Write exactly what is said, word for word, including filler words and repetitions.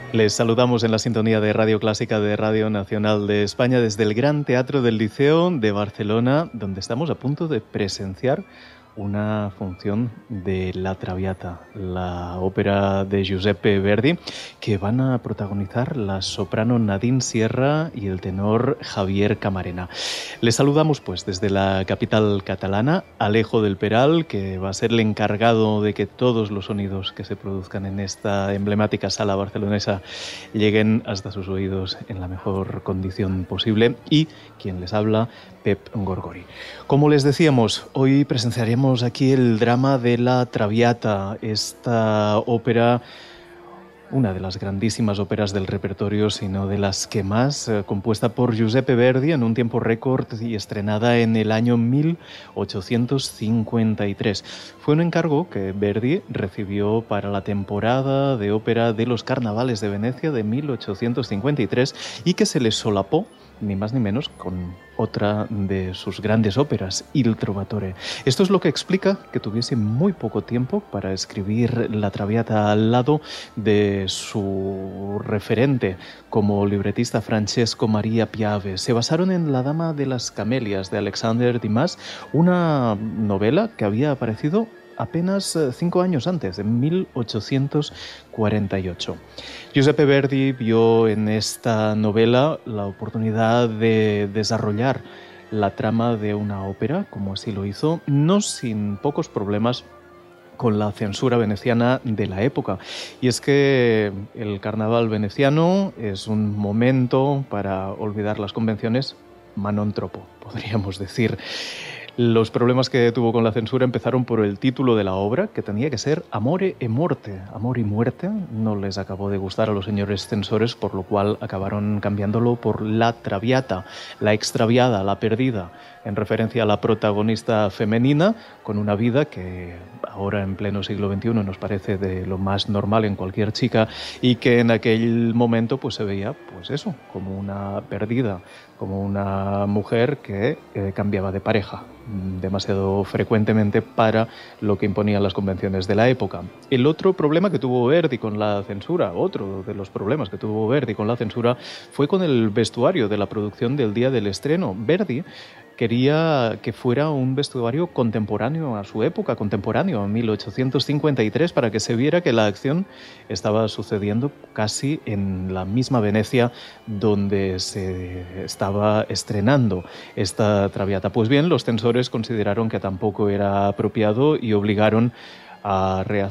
Les saludamos en la sintonía de Radio Clásica de Radio Nacional de España desde el Gran Teatro del Liceo de Barcelona, donde estamos a punto de presenciar una función de La Traviata, la ópera de Giuseppe Verdi, que van a protagonizar la soprano Nadine Sierra y el tenor Javier Camarena. Les saludamos pues desde la capital catalana, Alejo del Peral, que va a ser el encargado de que todos los sonidos que se produzcan en esta emblemática sala barcelonesa lleguen hasta sus oídos en la mejor condición posible, y quien les habla, Pep Gorgori. Como les decíamos, hoy presenciaremos aquí el drama de La Traviata, esta ópera, una de las grandísimas óperas del repertorio, sino de las que más, eh, compuesta por Giuseppe Verdi en un tiempo récord y estrenada en el año mil ochocientos cincuenta y tres. Fue un encargo que Verdi recibió para la temporada de ópera de los Carnavales de Venecia de mil ochocientos cincuenta y tres y que se le solapó ni más ni menos con otra de sus grandes óperas, Il Trovatore. Esto es lo que explica que tuviese muy poco tiempo para escribir La Traviata al lado de su referente como libretista, Francesco Maria Piave. Se basaron en La Dama de las Camelias de Alexander Dumas, una novela que había aparecido apenas cinco años antes, en mil ochocientos cuarenta y ocho. Giuseppe Verdi vio en esta novela la oportunidad de desarrollar la trama de una ópera, como así lo hizo, no sin pocos problemas con la censura veneciana de la época. Y es que el carnaval veneciano es un momento para olvidar las convenciones, ma non troppo, podríamos decir. Los problemas que tuvo con la censura empezaron por el título de la obra, que tenía que ser Amore e Morte. Amor y muerte no les acabó de gustar a los señores censores, por lo cual acabaron cambiándolo por La Traviata, la extraviada, la perdida, en referencia a la protagonista femenina, con una vida que ahora en pleno siglo veintiuno nos parece de lo más normal en cualquier chica, y que en aquel momento pues se veía, pues eso, como una perdida, como una mujer que eh, cambiaba de pareja demasiado frecuentemente para lo que imponían las convenciones de la época. El otro problema que tuvo Verdi con la censura, otro de los problemas que tuvo Verdi con la censura, fue con el vestuario de la producción del día del estreno. Verdi quería que fuera un vestuario contemporáneo a su época, contemporáneo a mil ochocientos cincuenta y tres, para que se viera que la acción estaba sucediendo casi en la misma Venecia donde se estaba estrenando esta Traviata. Pues bien, los censores consideraron que tampoco era apropiado y obligaron a rehacer